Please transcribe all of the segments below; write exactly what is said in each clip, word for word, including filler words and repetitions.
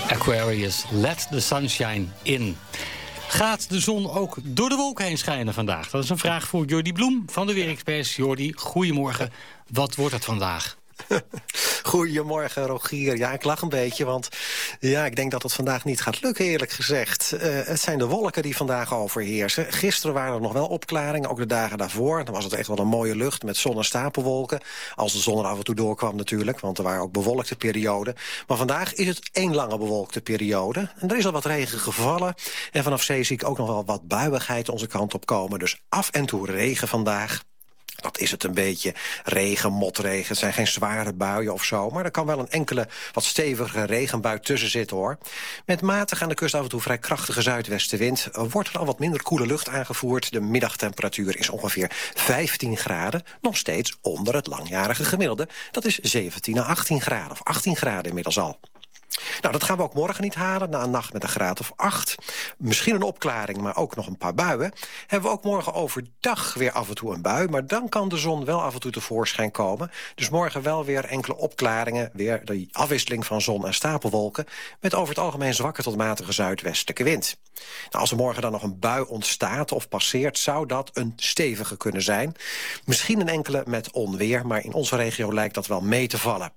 Aquarius, let the sunshine in. Gaat de zon ook door de wolken heen schijnen vandaag? Dat is een vraag voor Jordi Bloem van de Weerexperts. Jordi, goedemorgen. Wat wordt het vandaag? Goedemorgen, Rogier. Ja, ik lach een beetje, want ja, ik denk dat het vandaag niet gaat lukken, eerlijk gezegd. Uh, het zijn de wolken die vandaag overheersen. Gisteren waren er nog wel opklaringen, ook de dagen daarvoor. Dan was het echt wel een mooie lucht met zon en stapelwolken. Als de zon er af en toe doorkwam natuurlijk, want er waren ook bewolkte perioden. Maar vandaag is het één lange bewolkte periode. En er is al wat regen gevallen. En vanaf zee zie ik ook nog wel wat buiigheid onze kant op komen. Dus af en toe regen vandaag. Dat is het een beetje, regen, motregen. Het zijn geen zware buien of zo, maar er kan wel een enkele wat stevige regenbui tussen zitten, hoor. Met matig aan de kust af en toe vrij krachtige zuidwestenwind wordt er al wat minder koele lucht aangevoerd. De middagtemperatuur is ongeveer vijftien graden, nog steeds onder het langjarige gemiddelde. Dat is zeventien à achttien graden, of achttien graden inmiddels al. Nou, dat gaan we ook morgen niet halen, na een nacht met een graad of acht. Misschien een opklaring, maar ook nog een paar buien. Hebben we ook morgen overdag weer af en toe een bui, maar dan kan de zon wel af en toe tevoorschijn komen. Dus morgen wel weer enkele opklaringen, weer de afwisseling van zon en stapelwolken, met over het algemeen zwakke tot matige zuidwestelijke wind. Nou, als er morgen dan nog een bui ontstaat of passeert, zou dat een stevige kunnen zijn. Misschien een enkele met onweer, maar in onze regio lijkt dat wel mee te vallen.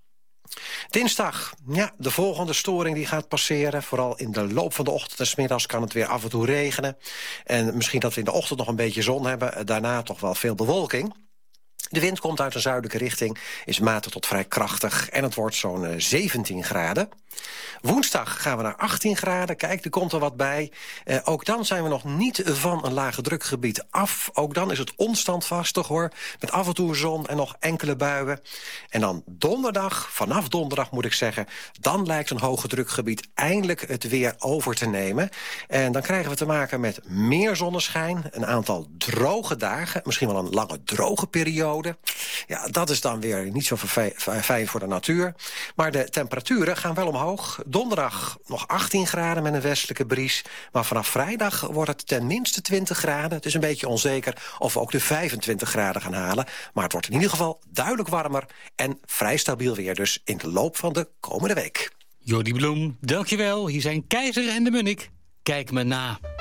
Dinsdag, ja, de volgende storing die gaat passeren. Vooral in de loop van de ochtend en 's middags kan het weer af en toe regenen. En misschien dat we in de ochtend nog een beetje zon hebben. Daarna toch wel veel bewolking. De wind komt uit een zuidelijke richting, is matig tot vrij krachtig en het wordt zo'n zeventien graden. Woensdag gaan we naar achttien graden. Kijk, er komt er wat bij. Eh, ook dan zijn we nog niet van een lage drukgebied af. Ook dan is het onstandvastig, hoor. Met af en toe zon en nog enkele buien. En dan donderdag, vanaf donderdag moet ik zeggen, dan lijkt een hoge drukgebied eindelijk het weer over te nemen. En dan krijgen we te maken met meer zonneschijn, een aantal droge dagen, misschien wel een lange droge periode. Ja, dat is dan weer niet zo fijn voor de natuur. Maar de temperaturen gaan wel omhoog. Donderdag nog achttien graden met een westelijke bries. Maar vanaf vrijdag wordt het ten minste twintig graden. Het is een beetje onzeker of we ook de vijfentwintig graden gaan halen. Maar het wordt in ieder geval duidelijk warmer en vrij stabiel weer dus in de loop van de komende week. Jordi Bloem, dankjewel. Hier zijn Keizer en de Munnik. Kijk me na.